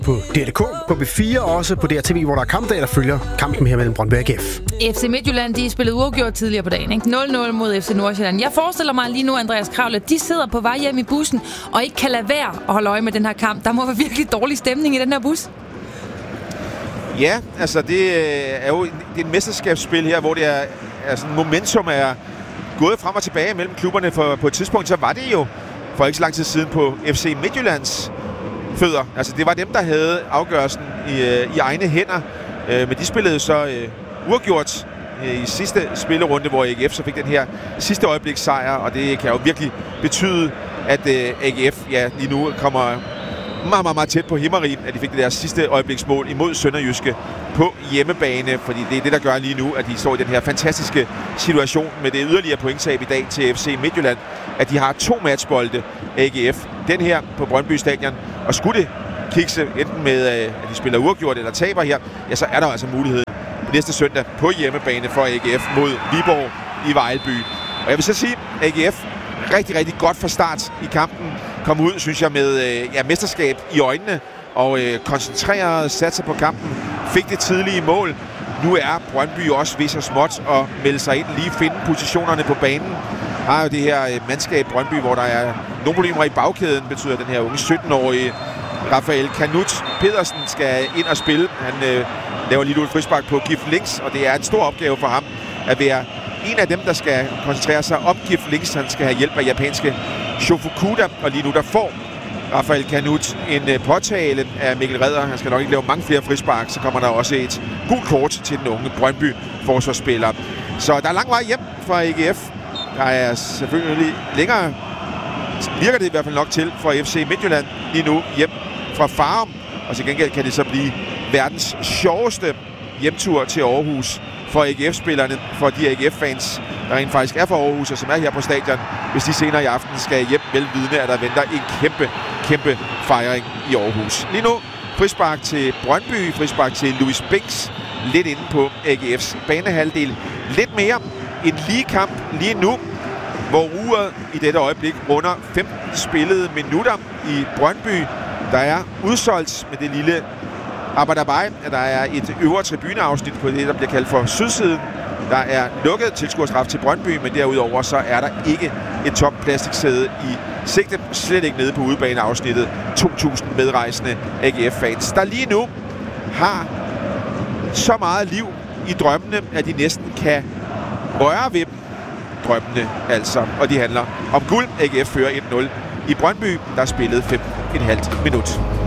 på DRDK, på B4 og også på DRTV, hvor der er kampdag, der følger kampen her mellem Brøndby og AGF. FC Midtjylland, de spillede uafgjort tidligere på dagen, ikke? 0-0 mod FC Nordsjælland. Jeg forestiller mig lige nu, Andreas Kravle, de sidder på vej hjem i bussen og ikke kan lade være at holde øje med den her kamp. Der må være virkelig dårlig stemning i den her bus. Ja, altså det er jo det er et mesterskabsspil her, hvor det er altså momentum er gået frem og tilbage mellem klubberne. For på et tidspunkt, så var det jo for ikke så lang tid siden på FC Midtjyllands fødder. Altså det var dem, der havde afgørelsen i egne hænder. Men de spillede så uafgjort i sidste spillerunde, hvor AGF så fik den her sidste øjebliks sejr. Og det kan jo virkelig betyde, at AGF lige nu kommer meget, meget, meget tæt på himmerige, at de fik det der sidste øjebliksmål imod Sønderjyske på hjemmebane, fordi det er det, der gør lige nu, at de står i den her fantastiske situation med det yderligere pointtab i dag til FC Midtjylland, at de har 2 matchbolde AGF. Den her på Brøndby Stadion, og skulle det kikse enten med, at de spiller uafgjort eller taber her, ja, så er der altså mulighed næste søndag på hjemmebane for AGF mod Viborg i Vejlby. Og jeg vil så sige, AGF rigtig, rigtig godt fra start i kampen. Kom ud, synes jeg, med mesterskab i øjnene og koncentreret satser på kampen. Fik det tidlige mål. Nu er Brøndby også ved så småt at melde sig ind, lige finde positionerne på banen. Har jo det her mandskab Brøndby, hvor der er nogle problemer i bagkæden, betyder den her unge 17-årige Rafael Kanut Pedersen skal ind og spille. Han laver lige nu et frispark på Gif Links, og det er en stor opgave for ham at være en af dem, der skal koncentrere sig om Gif Links. Han skal have hjælp af japanske Shofukuda, og lige nu der får Rafael Kanut en påtale af Mikkel Redder. Han skal nok ikke lave mange flere frispark, så kommer der også et gult kort til den unge Brøndby-forsvarsspiller. Så der er lang vej hjem fra AGF. Der er selvfølgelig længere, virker det i hvert fald nok til for FC Midtjylland lige nu hjem fra Farum. Og til gengæld kan det så blive verdens sjoveste hjemtur til Aarhus for AGF-spillerne, for de AGF-fans, der rent faktisk er fra Aarhus og som er her på stadion, hvis de senere i aften skal hjem velvidende, at der venter en kæmpe fejring i Aarhus. Lige nu frispark til Brøndby, frispark til Louis Binks, lidt inde på AGF's banehalvdel. Lidt mere en lige kamp lige nu, hvor uret i dette øjeblik runder 15 spillede minutter i Brøndby. Der er udsolgt med det lille Abadabai, at der er et øvre tribuneafsnit på det, der bliver kaldt for sydsiden. Der er lukket tilskuerstraf til Brøndby, men derudover så er der ikke et tomt plastiksæde i sigte, slet ikke nede på udebaneafsnittet. 2.000 medrejsende AGF-fans, der lige nu har så meget liv i drømmene, at de næsten kan røre ved dem. Drømmene altså, og de handler om guld. AGF fører 1-0 i Brøndby, der er spillet 5,5 minut.